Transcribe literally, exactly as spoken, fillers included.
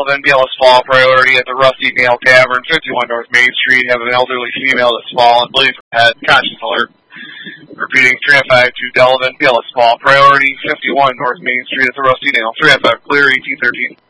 Delavan, Bielis Fall, priority at the Rusty Nail Tavern, fifty-one North Main Street. Have an elderly female that's fallen, bleeding from head, conscious alert. Repeating, three oh five to Delavan, Bielis Fall, priority, fifty-one North Main Street at the Rusty Nail. three oh five, clear, eighteen thirteen.